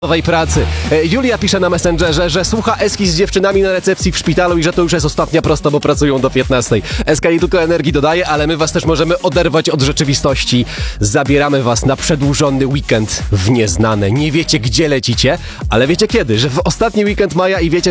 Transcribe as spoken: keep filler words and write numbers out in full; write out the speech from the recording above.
nowej pracy. E, Julia pisze na Messengerze, że słucha Eski z dziewczynami na recepcji w szpitalu i że to już jest ostatnia prosta, bo pracują do piętnastej. Eska jej tylko energii dodaje, ale my was też możemy oderwać od rzeczywistości. Zabieramy was na przedłużony weekend w nieznane. Nie wiecie, gdzie lecicie, ale wiecie kiedy, że w ostatni weekend maja i wiecie,